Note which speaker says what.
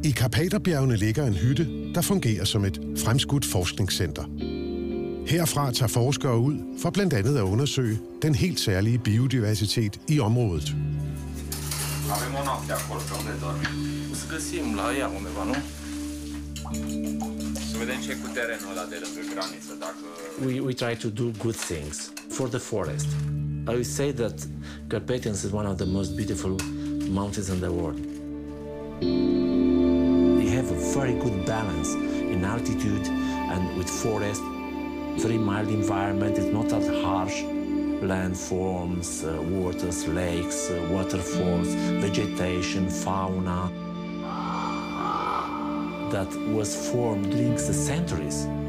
Speaker 1: I Karpaterbjergene ligger en hytte, der fungerer som et fremskudt forskningscenter. Herfra tager forskere ud for blandt andet at undersøge den helt særlige biodiversitet i området.
Speaker 2: Avem o noapte acolo pe unde dormi. O să găsim la ea undeva, nu? Să vedem ce cu terenul ăla de lângă graniță, dacă...
Speaker 3: We try to do good things for the forest. I would say that Carpathians is one of the most beautiful mountains in the world. They have a very good balance in altitude and with forest. Very mild environment, it's not that harsh. Landforms, waters, lakes, waterfalls, vegetation, fauna that was formed during the centuries.